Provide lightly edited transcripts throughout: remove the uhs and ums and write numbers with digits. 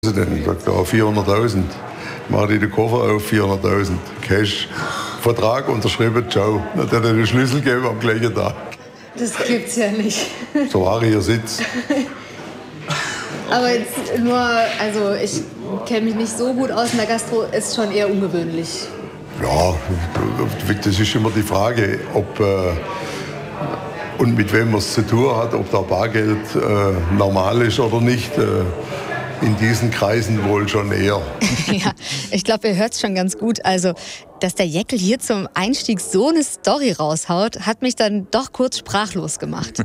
Denn? Sagt er, 400.000. Mach die den Koffer auf, 400.000. Cash. Vertrag unterschrieben, ciao. Dann hat er den Schlüssel gegeben am gleichen Tag. Das gibt's ja nicht. So war hier Sitz. Aber jetzt nur, also ich kenne mich nicht so gut aus in der Gastro, ist schon eher ungewöhnlich. Ja, das ist immer die Frage, ob und mit wem man es zu tun hat, ob da Bargeld normal ist oder nicht. In diesen Kreisen wohl schon eher. Ja, ich glaube, ihr hört es schon ganz gut. Also, dass der Jäckel hier zum Einstieg so eine Story raushaut, hat mich dann doch kurz sprachlos gemacht.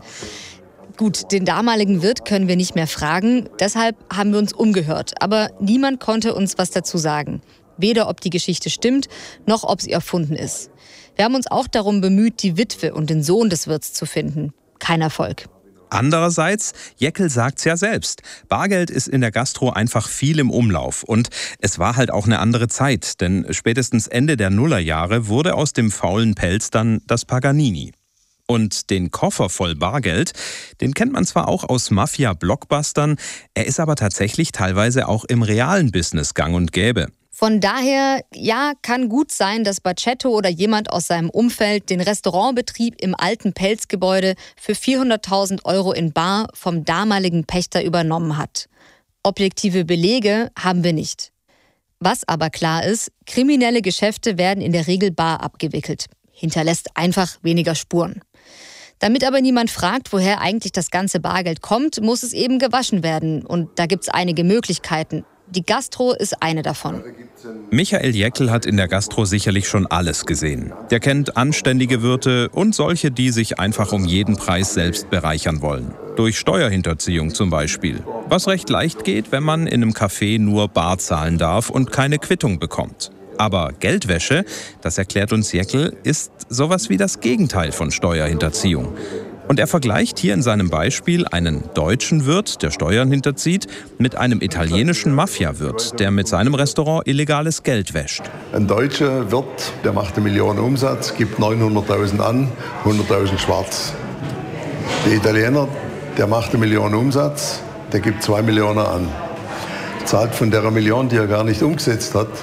Gut, den damaligen Wirt können wir nicht mehr fragen, deshalb haben wir uns umgehört. Aber niemand konnte uns was dazu sagen. Weder ob die Geschichte stimmt, noch ob sie erfunden ist. Wir haben uns auch darum bemüht, die Witwe und den Sohn des Wirts zu finden. Kein Erfolg. Andererseits, Jäckel sagt's ja selbst, Bargeld ist in der Gastro einfach viel im Umlauf. Und es war halt auch eine andere Zeit, denn spätestens Ende der Nullerjahre wurde aus dem faulen Pelz dann das Paganini. Und den Koffer voll Bargeld, den kennt man zwar auch aus Mafia-Blockbustern, er ist aber tatsächlich teilweise auch im realen Business gang und gäbe. Von daher, ja, kann gut sein, dass Bacetto oder jemand aus seinem Umfeld den Restaurantbetrieb im alten Pelzgebäude für 400.000 € in bar vom damaligen Pächter übernommen hat. Objektive Belege haben wir nicht. Was aber klar ist, kriminelle Geschäfte werden in der Regel bar abgewickelt. Hinterlässt einfach weniger Spuren. Damit aber niemand fragt, woher eigentlich das ganze Bargeld kommt, muss es eben gewaschen werden. Und da gibt's einige Möglichkeiten. Die Gastro ist eine davon. Michael Jäckel hat in der Gastro sicherlich schon alles gesehen. Der kennt anständige Wirte und solche, die sich einfach um jeden Preis selbst bereichern wollen. Durch Steuerhinterziehung zum Beispiel. Was recht leicht geht, wenn man in einem Café nur bar zahlen darf und keine Quittung bekommt. Aber Geldwäsche, das erklärt uns Jäckel, ist sowas wie das Gegenteil von Steuerhinterziehung. Und er vergleicht hier in seinem Beispiel einen deutschen Wirt, der Steuern hinterzieht, mit einem italienischen Mafia-Wirt, der mit seinem Restaurant illegales Geld wäscht. Ein deutscher Wirt, der macht 1 Million Umsatz, gibt 900.000 an, 100.000 schwarz. Der Italiener, der macht 1 Million Umsatz, der gibt 2 Millionen an. Zahlt von der Million, die er gar nicht umgesetzt hat,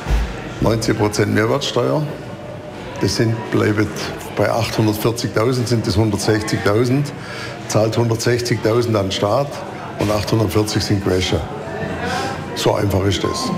90% Mehrwertsteuer. Das bleibt bei 840.000 sind das 160.000, zahlt 160.000 an den Staat und 840 sind Gewäsche. So einfach ist das.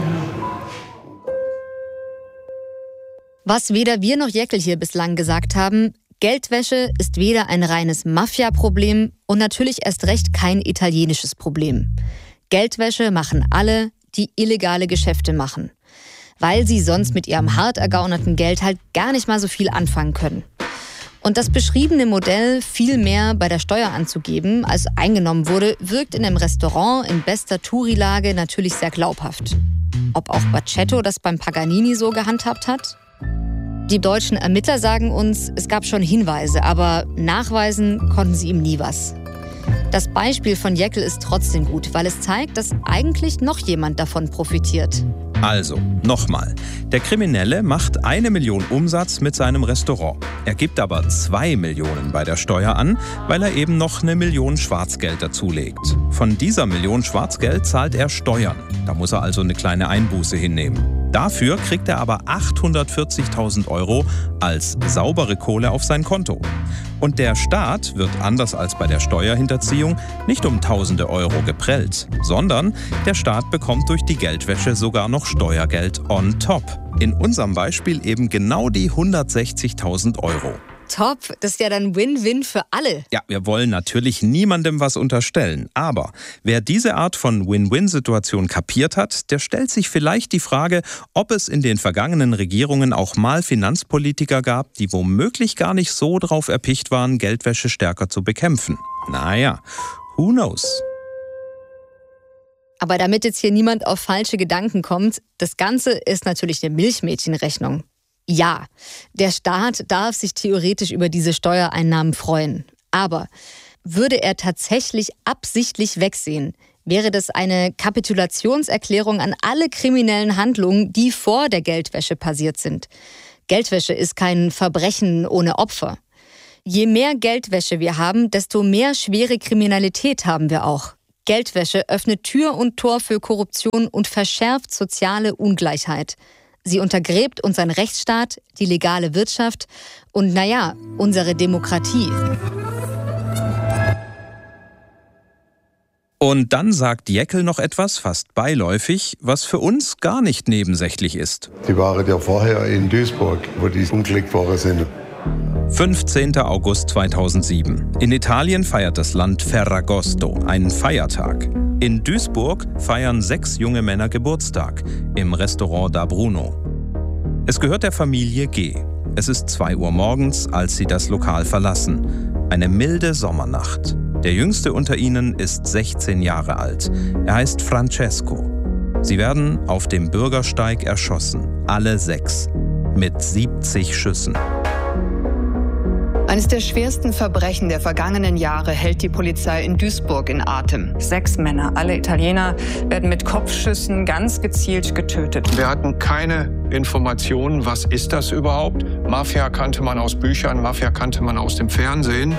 Was weder wir noch Jäckel hier bislang gesagt haben, Geldwäsche ist weder ein reines Mafia-Problem und natürlich erst recht kein italienisches Problem. Geldwäsche machen alle, die illegale Geschäfte machen. Weil sie sonst mit ihrem hart ergaunerten Geld halt gar nicht mal so viel anfangen können. Und das beschriebene Modell, viel mehr bei der Steuer anzugeben, als eingenommen wurde, wirkt in einem Restaurant in bester Touri-Lage natürlich sehr glaubhaft. Ob auch Bacetto das beim Paganini so gehandhabt hat? Die deutschen Ermittler sagen uns, es gab schon Hinweise, aber nachweisen konnten sie ihm nie was. Das Beispiel von Jäckel ist trotzdem gut, weil es zeigt, dass eigentlich noch jemand davon profitiert. Also, nochmal. Der Kriminelle macht 1 Million Umsatz mit seinem Restaurant. Er gibt aber 2 Millionen bei der Steuer an, weil er eben noch 1 Million Schwarzgeld dazulegt. Von dieser Million Schwarzgeld zahlt er Steuern. Da muss er also eine kleine Einbuße hinnehmen. Dafür kriegt er aber 840.000 € als saubere Kohle auf sein Konto. Und der Staat wird anders als bei der Steuerhinterziehung nicht um tausende Euro geprellt, sondern der Staat bekommt durch die Geldwäsche sogar noch Steuergeld on top. In unserem Beispiel eben genau die 160.000 €. Top, das ist ja dann Win-Win für alle. Ja, wir wollen natürlich niemandem was unterstellen. Aber wer diese Art von Win-Win-Situation kapiert hat, der stellt sich vielleicht die Frage, ob es in den vergangenen Regierungen auch mal Finanzpolitiker gab, die womöglich gar nicht so drauf erpicht waren, Geldwäsche stärker zu bekämpfen. Naja, who knows? Aber damit jetzt hier niemand auf falsche Gedanken kommt, das Ganze ist natürlich eine Milchmädchenrechnung. Ja, der Staat darf sich theoretisch über diese Steuereinnahmen freuen. Aber würde er tatsächlich absichtlich wegsehen, wäre das eine Kapitulationserklärung an alle kriminellen Handlungen, die vor der Geldwäsche passiert sind. Geldwäsche ist kein Verbrechen ohne Opfer. Je mehr Geldwäsche wir haben, desto mehr schwere Kriminalität haben wir auch. Geldwäsche öffnet Tür und Tor für Korruption und verschärft soziale Ungleichheit. Sie untergräbt unseren Rechtsstaat, die legale Wirtschaft und, unsere Demokratie. Und dann sagt Jäckel noch etwas, fast beiläufig, was für uns gar nicht nebensächlich ist. Die waren ja vorher in Duisburg, wo die umgelegt worden sind. 15. August 2007. In Italien feiert das Land Ferragosto, einen Feiertag. In Duisburg feiern 6 junge Männer Geburtstag im Restaurant Da Bruno. Es gehört der Familie G. Es ist 2 Uhr morgens, als sie das Lokal verlassen. Eine milde Sommernacht. Der jüngste unter ihnen ist 16 Jahre alt. Er heißt Francesco. Sie werden auf dem Bürgersteig erschossen. Alle 6. Mit 70 Schüssen. Eines der schwersten Verbrechen der vergangenen Jahre hält die Polizei in Duisburg in Atem. 6 Männer, alle Italiener, werden mit Kopfschüssen ganz gezielt getötet. Wir hatten keine Informationen, was ist das überhaupt? Mafia kannte man aus Büchern, Mafia kannte man aus dem Fernsehen.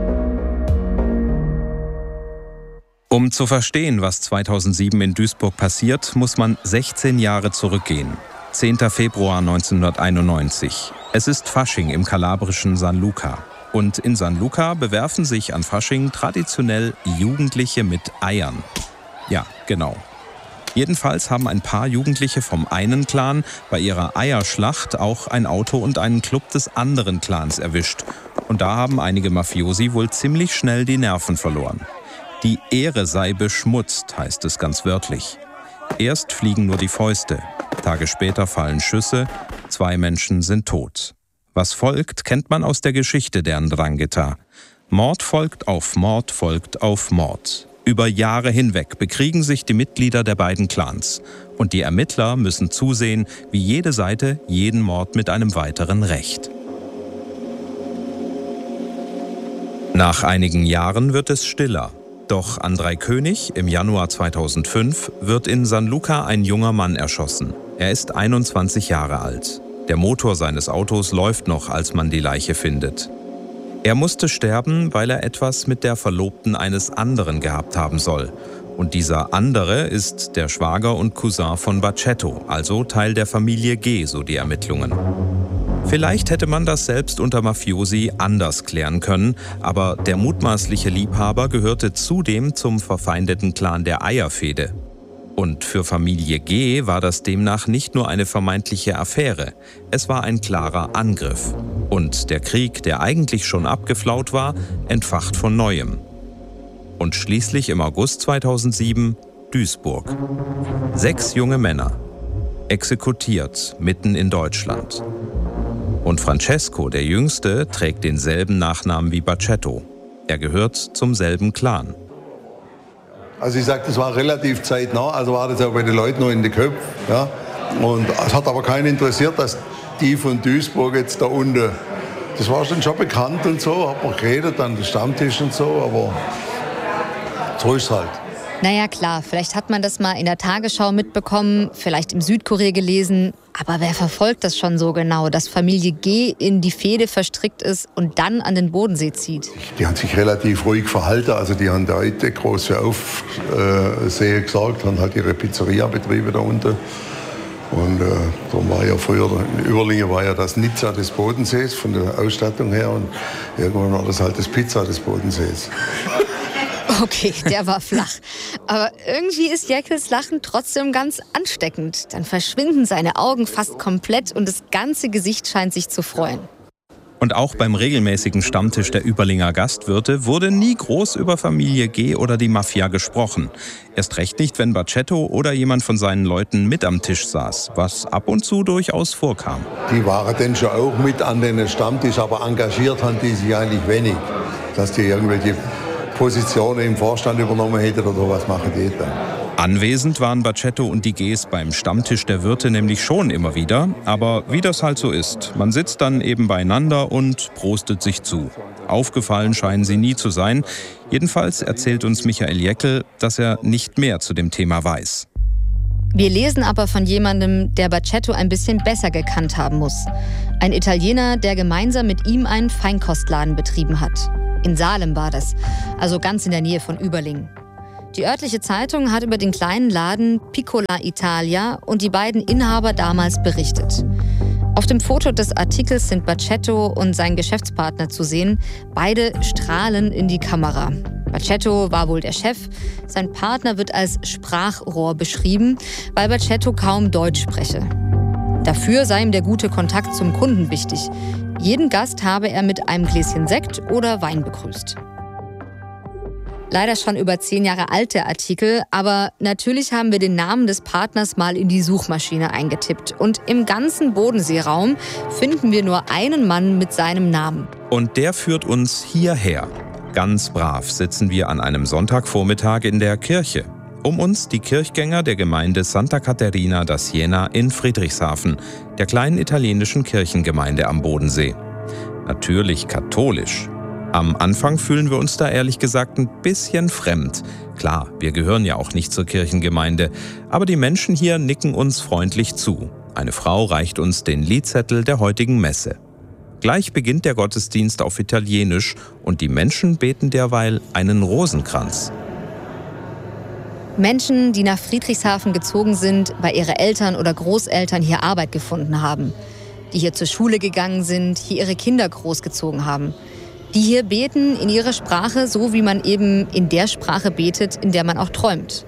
Um zu verstehen, was 2007 in Duisburg passiert, muss man 16 Jahre zurückgehen. 10. Februar 1991. Es ist Fasching im kalabrischen San Luca. Und in San Luca bewerfen sich an Fasching traditionell Jugendliche mit Eiern. Ja, genau. Jedenfalls haben ein paar Jugendliche vom einen Clan bei ihrer Eierschlacht auch ein Auto und einen Club des anderen Clans erwischt. Und da haben einige Mafiosi wohl ziemlich schnell die Nerven verloren. Die Ehre sei beschmutzt, heißt es ganz wörtlich. Erst fliegen nur die Fäuste. Tage später fallen Schüsse, 2 Menschen sind tot. Was folgt, kennt man aus der Geschichte der 'Ndrangheta. Mord folgt auf Mord folgt auf Mord. Über Jahre hinweg bekriegen sich die Mitglieder der beiden Clans. Und die Ermittler müssen zusehen, wie jede Seite jeden Mord mit einem weiteren rächt. Nach einigen Jahren wird es stiller. Doch an Dreikönig im Januar 2005 wird in San Luca ein junger Mann erschossen. Er ist 21 Jahre alt. Der Motor seines Autos läuft noch, als man die Leiche findet. Er musste sterben, weil er etwas mit der Verlobten eines anderen gehabt haben soll. Und dieser andere ist der Schwager und Cousin von Bacetto, also Teil der Familie G, so die Ermittlungen. Vielleicht hätte man das selbst unter Mafiosi anders klären können, aber der mutmaßliche Liebhaber gehörte zudem zum verfeindeten Clan der Eierfehde. Und für Familie G war das demnach nicht nur eine vermeintliche Affäre, es war ein klarer Angriff. Und der Krieg, der eigentlich schon abgeflaut war, entfacht von Neuem. Und schließlich im August 2007 Duisburg. 6 junge Männer, exekutiert mitten in Deutschland. Und Francesco, der Jüngste, trägt denselben Nachnamen wie Bacetto. Er gehört zum selben Clan. Also ich sage, das war relativ zeitnah, also war das auch bei den Leuten noch in den Köpfen. Ja? Und es hat aber keinen interessiert, dass die von Duisburg jetzt da unten, das war schon bekannt und so, hat man geredet an den Stammtisch und so, aber so ist es halt. Naja klar, vielleicht hat man das mal in der Tagesschau mitbekommen, vielleicht im Südkurier gelesen, aber wer verfolgt das schon so genau, dass Familie G in die Fehde verstrickt ist und dann an den Bodensee zieht? Die haben sich relativ ruhig verhalten, also die haben da heute groß für Aufsehen gesorgt, haben halt ihre Pizzeria betrieben da unten. Und darum war ja früher, in Überlingen war ja das Nizza des Bodensees von der Ausstattung her und irgendwann war das halt das Pizza des Bodensees. Okay, der war flach. Aber irgendwie ist Jäckels Lachen trotzdem ganz ansteckend. Dann verschwinden seine Augen fast komplett und das ganze Gesicht scheint sich zu freuen. Und auch beim regelmäßigen Stammtisch der Überlinger Gastwirte wurde nie groß über Familie G oder die Mafia gesprochen. Erst recht nicht, wenn Bacetto oder jemand von seinen Leuten mit am Tisch saß, was ab und zu durchaus vorkam. Die waren dann schon auch mit an den Stammtisch, aber engagiert haben die sich eigentlich wenig, dass die irgendwelche Positionen im Vorstand übernommen hätten oder was machen die dann. Anwesend waren Bacetto und die Gs beim Stammtisch der Wirte nämlich schon immer wieder. Aber wie das halt so ist, man sitzt dann eben beieinander und prostet sich zu. Aufgefallen scheinen sie nie zu sein. Jedenfalls erzählt uns Michael Jäckel, dass er nicht mehr zu dem Thema weiß. Wir lesen aber von jemandem, der Bacetto ein bisschen besser gekannt haben muss. Ein Italiener, der gemeinsam mit ihm einen Feinkostladen betrieben hat. In Salem war das, also ganz in der Nähe von Überlingen. Die örtliche Zeitung hat über den kleinen Laden Piccola Italia und die beiden Inhaber damals berichtet. Auf dem Foto des Artikels sind Bacetto und sein Geschäftspartner zu sehen. Beide strahlen in die Kamera. Bacetto war wohl der Chef. Sein Partner wird als Sprachrohr beschrieben, weil Bacetto kaum Deutsch spreche. Dafür sei ihm der gute Kontakt zum Kunden wichtig. Jeden Gast habe er mit einem Gläschen Sekt oder Wein begrüßt. Leider schon über 10 Jahre alt der Artikel, aber natürlich haben wir den Namen des Partners mal in die Suchmaschine eingetippt. Und im ganzen Bodenseeraum finden wir nur einen Mann mit seinem Namen. Und der führt uns hierher. Ganz brav sitzen wir an einem Sonntagvormittag in der Kirche. Um uns die Kirchgänger der Gemeinde Santa Caterina da Siena in Friedrichshafen, der kleinen italienischen Kirchengemeinde am Bodensee. Natürlich katholisch. Am Anfang fühlen wir uns da ehrlich gesagt ein bisschen fremd. Klar, wir gehören ja auch nicht zur Kirchengemeinde, aber die Menschen hier nicken uns freundlich zu. Eine Frau reicht uns den Liedzettel der heutigen Messe. Gleich beginnt der Gottesdienst auf Italienisch und die Menschen beten derweil einen Rosenkranz. Menschen, die nach Friedrichshafen gezogen sind, weil ihre Eltern oder Großeltern hier Arbeit gefunden haben. Die hier zur Schule gegangen sind, hier ihre Kinder großgezogen haben. Die hier beten in ihrer Sprache, so wie man eben in der Sprache betet, in der man auch träumt.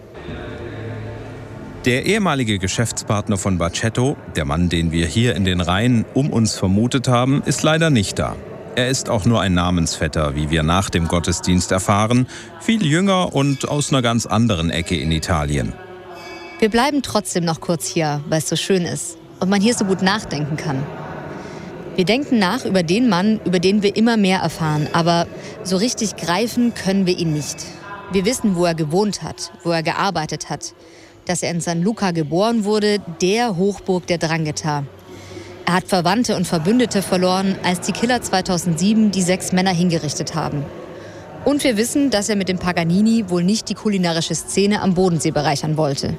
Der ehemalige Geschäftspartner von Bacetto, der Mann, den wir hier in den Reihen um uns vermutet haben, ist leider nicht da. Er ist auch nur ein Namensvetter, wie wir nach dem Gottesdienst erfahren, viel jünger und aus einer ganz anderen Ecke in Italien. Wir bleiben trotzdem noch kurz hier, weil es so schön ist und man hier so gut nachdenken kann. Wir denken nach über den Mann, über den wir immer mehr erfahren, aber so richtig greifen können wir ihn nicht. Wir wissen, wo er gewohnt hat, wo er gearbeitet hat, dass er in San Luca geboren wurde, der Hochburg der 'Ndrangheta. Er hat Verwandte und Verbündete verloren, als die Killer 2007 die 6 Männer hingerichtet haben. Und wir wissen, dass er mit dem Paganini wohl nicht die kulinarische Szene am Bodensee bereichern wollte.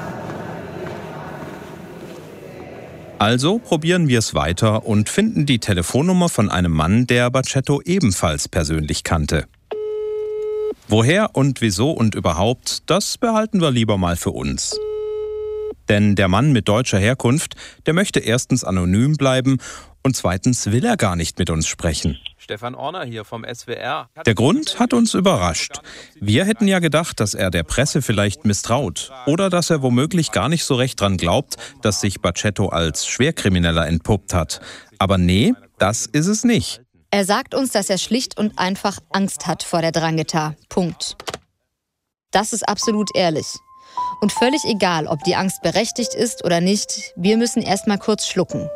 Also probieren wir es weiter und finden die Telefonnummer von einem Mann, der Bacetto ebenfalls persönlich kannte. Woher und wieso und überhaupt, das behalten wir lieber mal für uns. Denn der Mann mit deutscher Herkunft, der möchte erstens anonym bleiben und zweitens will er gar nicht mit uns sprechen. Stefan Orner hier vom SWR. Der Grund hat uns überrascht. Wir hätten ja gedacht, dass er der Presse vielleicht misstraut oder dass er womöglich gar nicht so recht dran glaubt, dass sich Bacetto als Schwerkrimineller entpuppt hat. Aber nee, das ist es nicht. Er sagt uns, dass er schlicht und einfach Angst hat vor der 'Ndrangheta. Punkt. Das ist absolut ehrlich. Und völlig egal, ob die Angst berechtigt ist oder nicht, wir müssen erst mal kurz schlucken.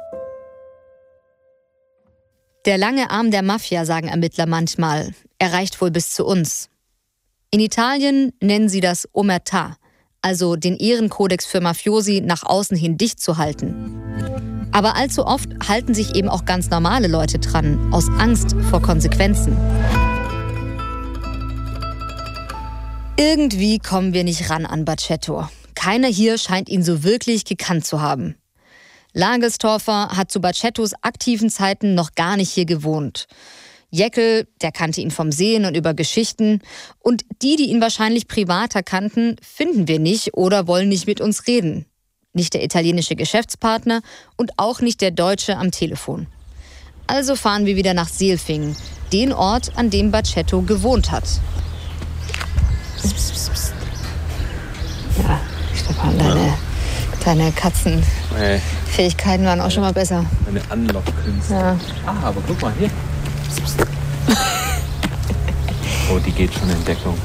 Der lange Arm der Mafia, sagen Ermittler manchmal, er reicht wohl bis zu uns. In Italien nennen sie das Omertà, also den Ehrenkodex für Mafiosi nach außen hin dicht zu halten. Aber allzu oft halten sich eben auch ganz normale Leute dran, aus Angst vor Konsequenzen. Irgendwie kommen wir nicht ran an Bacetto. Keiner hier scheint ihn so wirklich gekannt zu haben. Lagelstorfer hat zu Bacettos aktiven Zeiten noch gar nicht hier gewohnt. Jäckel, der kannte ihn vom Sehen und über Geschichten. Und die ihn wahrscheinlich privater kannten, finden wir nicht oder wollen nicht mit uns reden. Nicht der italienische Geschäftspartner und auch nicht der Deutsche am Telefon. Also fahren wir wieder nach Seelfingen, den Ort, an dem Bacetto gewohnt hat. Ja, Stefan, deine Katzenfähigkeiten waren auch schon mal besser. Eine Anlockkünste. Ja. Ah, aber guck mal hier. Oh, die geht schon in Deckung.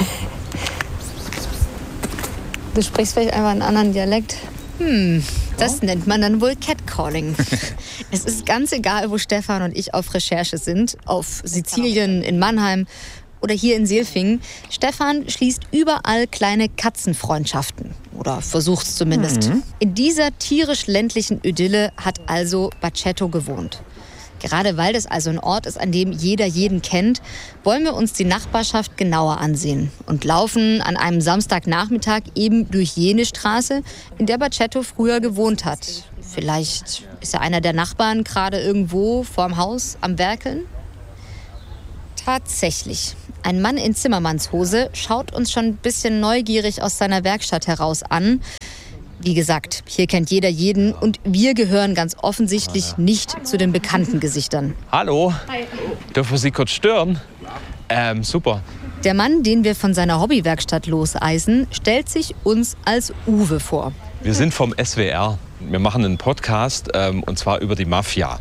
Du sprichst vielleicht einfach einen anderen Dialekt. Das nennt man dann wohl Catcalling. Es ist ganz egal, wo Stefan und ich auf Recherche sind. Auf Sizilien, in Mannheim oder hier in Seelfingen. Stefan schließt überall kleine Katzenfreundschaften. Oder versucht es zumindest. In dieser tierisch-ländlichen Idylle hat also Bacetto gewohnt. Gerade weil das also ein Ort ist, an dem jeder jeden kennt, wollen wir uns die Nachbarschaft genauer ansehen und laufen an einem Samstagnachmittag eben durch jene Straße, in der Bacetto früher gewohnt hat. Vielleicht ist ja einer der Nachbarn gerade irgendwo vorm Haus am Werkeln. Tatsächlich. Ein Mann in Zimmermannshose schaut uns schon ein bisschen neugierig aus seiner Werkstatt heraus an. Wie gesagt, hier kennt jeder jeden und wir gehören ganz offensichtlich nicht zu den bekannten Gesichtern. Hallo. Hi. Dürfen wir Sie kurz stören? Super. Der Mann, den wir von seiner Hobbywerkstatt loseisen, stellt sich uns als Uwe vor. Wir sind vom SWR. Wir machen einen Podcast und zwar über die Mafia.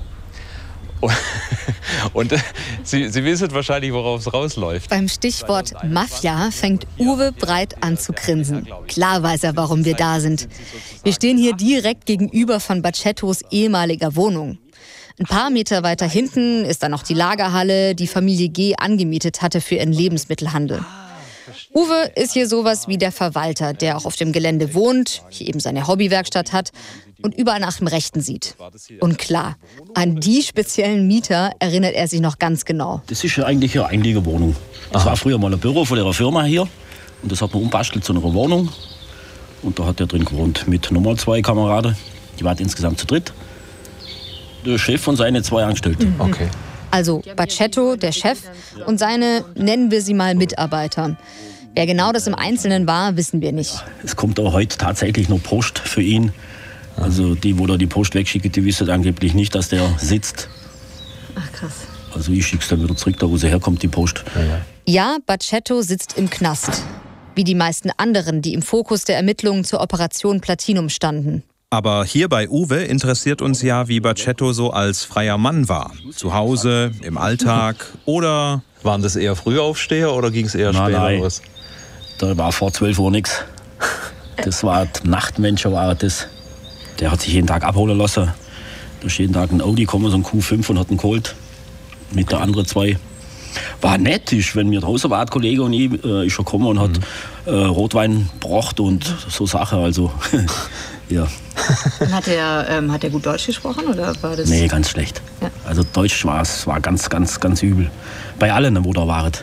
Und Sie wissen wahrscheinlich, worauf es rausläuft. Beim Stichwort Mafia fängt Uwe breit an zu grinsen. Klar weiß er, warum wir da sind. Wir stehen hier direkt gegenüber von Baccettos ehemaliger Wohnung. Ein paar Meter weiter hinten ist dann noch die Lagerhalle, die Familie G. angemietet hatte für ihren Lebensmittelhandel. Uwe ist hier sowas wie der Verwalter, der auch auf dem Gelände wohnt, hier eben seine Hobbywerkstatt hat und überall nach dem Rechten sieht. Und klar, an die speziellen Mieter erinnert er sich noch ganz genau. Das ist ja eigentlich eine Einliegerwohnung. Das war früher mal ein Büro von der Firma hier. Und das hat man umbastelt zu einer Wohnung. Und da hat er drin gewohnt mit nochmal 2 Kameraden. Die waren insgesamt zu dritt. Der Chef und seine 2 Angestellten. Okay. Also Baccetto, der Chef, und seine, nennen wir sie mal, Mitarbeiter. Wer genau das im Einzelnen war, wissen wir nicht. Es kommt auch heute tatsächlich noch Post für ihn. Also die, wo da die Post wegschicken, die wissen angeblich nicht, dass der sitzt. Ach krass. Also ich schicke es dann wieder zurück, da wo sie herkommt, die Post. Ja, Baccetto sitzt im Knast. Wie die meisten anderen, die im Fokus der Ermittlungen zur Operation Platinum standen. Aber hier bei Uwe interessiert uns ja, wie Baccetto so als freier Mann war. Zu Hause, im Alltag oder... Waren das eher Frühaufsteher oder ging es eher später los? Da war vor 12 Uhr nichts. Das war Nachtmensch, war das. Der hat sich jeden Tag abholen lassen. Da ist jeden Tag ein Audi gekommen, so ein Q5 und hat ihn geholt. Mit der anderen 2. War nett, wenn mir draußen war, ein Kollege und ich, ist schon gekommen und hat Rotwein gebracht und so Sachen. Also, ja. Hat er gut Deutsch gesprochen oder war das? Nee, ganz schlecht. Ja. Also Deutsch war ganz, ganz, ganz übel. Bei allen, wo da waren.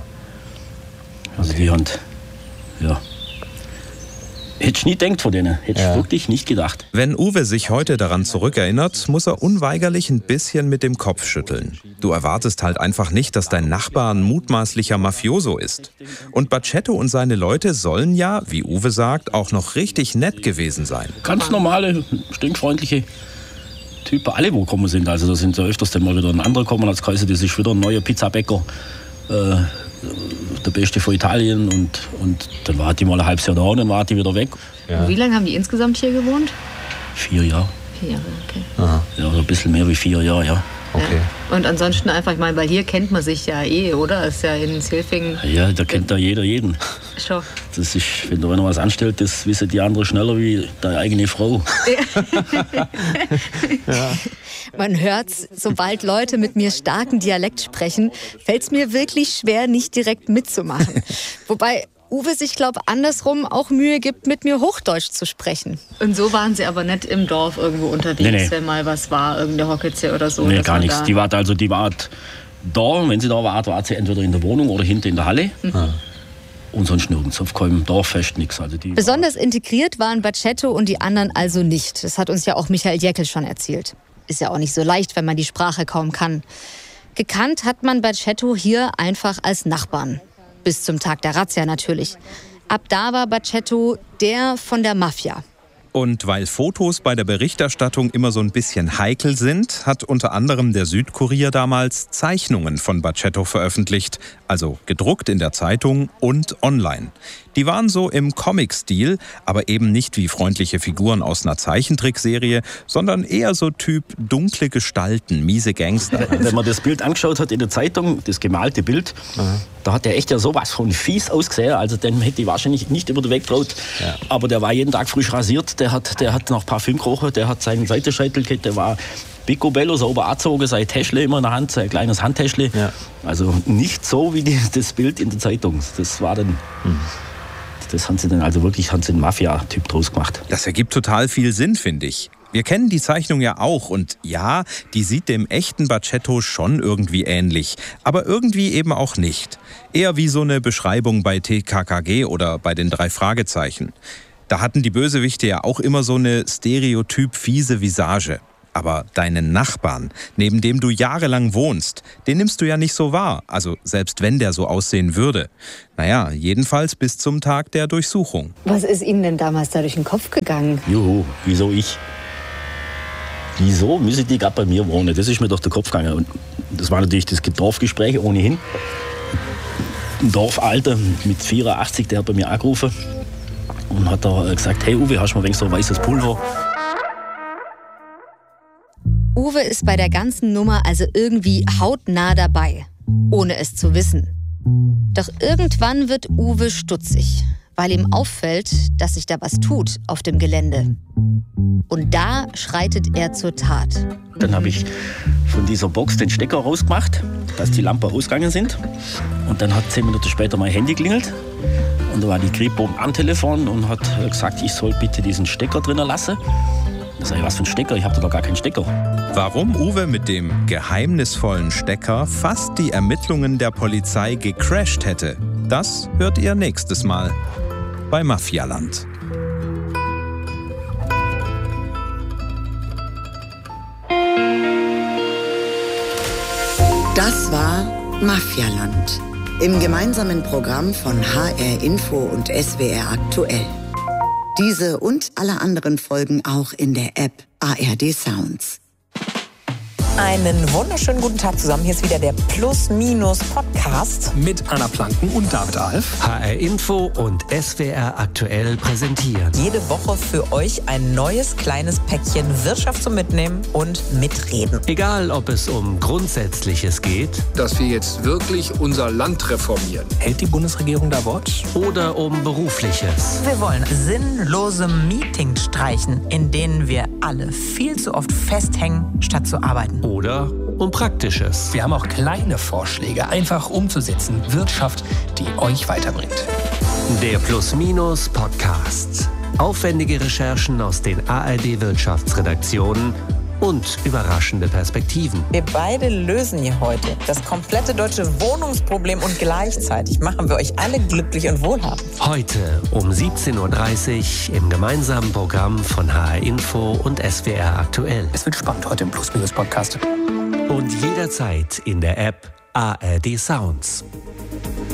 Also die haben, ja. Hätte ich nie gedacht von denen. Hätte ich wirklich nicht gedacht. Wenn Uwe sich heute daran zurückerinnert, muss er unweigerlich ein bisschen mit dem Kopf schütteln. Du erwartest halt einfach nicht, dass dein Nachbar ein mutmaßlicher Mafioso ist. Und Baccetto und seine Leute sollen ja, wie Uwe sagt, auch noch richtig nett gewesen sein. Ganz normale, stinkfreundliche Typen, alle wo gekommen sind. Also da sind ja öfters dann mal wieder ein anderer gekommen als Kaiser. Das ist wieder ein neuer Pizzabäcker. Der Beste von Italien und dann war die mal ein halbes Jahr da und dann war die wieder weg. Ja. Wie lange haben die insgesamt hier gewohnt? 4 Jahre. 4 Jahre, okay. Aha. Ja, ein bisschen mehr wie 4 Jahre, ja. Okay. Und ansonsten einfach, ich meine, weil hier kennt man sich ja oder? Ist ja in Zilfingen. Ja, da kennt da jeder jeden. Schon. Das ist, wenn da einer was anstellt, das wissen die anderen schneller wie deine eigene Frau. Ja. Man hört's, sobald Leute mit mir starken Dialekt sprechen, fällt's mir wirklich schwer, nicht direkt mitzumachen. Wobei Uwe sich, glaube ich, andersrum auch Mühe gibt, mit mir Hochdeutsch zu sprechen. Und so waren sie aber nicht im Dorf irgendwo unterwegs, nee. Wenn mal was war, irgendeine Hockitze oder so. Nee, gar nichts. Die war da, wenn sie da war sie entweder in der Wohnung oder hinten in der Halle. Und sonst nirgends, auf keinem Dorffest, nichts. Also besonders integriert waren Baccetto und die anderen also nicht. Das hat uns ja auch Michael Jäckel schon erzählt. Ist ja auch nicht so leicht, wenn man die Sprache kaum kann. Gekannt hat man Baccetto hier einfach als Nachbarn. Bis zum Tag der Razzia natürlich. Ab da war Baccetto der von der Mafia. Und weil Fotos bei der Berichterstattung immer so ein bisschen heikel sind, hat unter anderem der Südkurier damals Zeichnungen von Baccetto veröffentlicht, also gedruckt in der Zeitung und online. Die waren so im Comic-Stil, aber eben nicht wie freundliche Figuren aus einer Zeichentrickserie, sondern eher so Typ dunkle Gestalten, miese Gangster. Wenn man das Bild angeschaut hat in der Zeitung, das gemalte Bild, da hat der echt ja sowas von fies ausgesehen. Also den hätte ich wahrscheinlich nicht über den Weg getraut. Ja. Aber der war jeden Tag frisch rasiert, der hat nach Parfüm gerochen, der hat seinen Seitenscheitel gehabt, der war picobello, sauber angezogen, sein Täschle immer in der Hand, sein kleines Handtäschle. Ja. Also nicht so wie das Bild in der Zeitung. Das war dann... Das haben sie dann also wirklich einen Mafia-Typ draus gemacht. Das ergibt total viel Sinn, finde ich. Wir kennen die Zeichnung ja auch und ja, die sieht dem echten Baccetto schon irgendwie ähnlich, aber irgendwie eben auch nicht. Eher wie so eine Beschreibung bei TKKG oder bei den 3 Fragezeichen. Da hatten die Bösewichte ja auch immer so eine stereotyp fiese Visage. Aber deinen Nachbarn, neben dem du jahrelang wohnst, den nimmst du ja nicht so wahr. Also selbst wenn der so aussehen würde. Naja, jedenfalls bis zum Tag der Durchsuchung. Was ist Ihnen denn damals da durch den Kopf gegangen? Juhu, wieso ich? Wieso müssen die gerade bei mir wohnen? Das ist mir durch den Kopf gegangen. Und das war natürlich das Dorfgespräch ohnehin. Ein Dorfalter mit 84, der hat bei mir angerufen und hat da gesagt, hey Uwe, hast du mal so weißes Pulver? Uwe ist bei der ganzen Nummer also irgendwie hautnah dabei, ohne es zu wissen. Doch irgendwann wird Uwe stutzig, weil ihm auffällt, dass sich da was tut auf dem Gelände. Und da schreitet er zur Tat. Dann habe ich von dieser Box den Stecker rausgemacht, dass die Lampen ausgegangen sind. Und dann hat 10 Minuten später mein Handy klingelt. Und da war die Kripo am Telefon und hat gesagt, ich soll bitte diesen Stecker drinnen lassen. Da sag ich, was für ein Stecker? Ich habe da gar keinen Stecker. Warum Uwe mit dem geheimnisvollen Stecker fast die Ermittlungen der Polizei gecrasht hätte, das hört ihr nächstes Mal bei Mafialand. Das war Mafialand im gemeinsamen Programm von HR Info und SWR Aktuell. Diese und alle anderen Folgen auch in der App ARD Sounds. Einen wunderschönen guten Tag zusammen. Hier ist wieder der Plus-Minus-Podcast. Mit Anna Planken und David Alf. HR Info und SWR Aktuell präsentieren. Jede Woche für euch ein neues kleines Päckchen Wirtschaft zum Mitnehmen und Mitreden. Egal, ob es um Grundsätzliches geht. Dass wir jetzt wirklich unser Land reformieren. Hält die Bundesregierung da Wort? Oder um Berufliches. Wir wollen sinnlose Meetings streichen, in denen wir alle viel zu oft festhängen, statt zu arbeiten. Oder um Praktisches. Wir haben auch kleine Vorschläge, einfach umzusetzen. Wirtschaft, die euch weiterbringt. Der Plus-Minus-Podcast. Aufwendige Recherchen aus den ARD-Wirtschaftsredaktionen und überraschende Perspektiven. Wir beide lösen hier heute das komplette deutsche Wohnungsproblem und gleichzeitig machen wir euch alle glücklich und wohlhabend. Heute um 17.30 Uhr im gemeinsamen Programm von HR Info und SWR Aktuell. Es wird spannend heute im Plus-Minus-Podcast. Und jederzeit in der App ARD Sounds.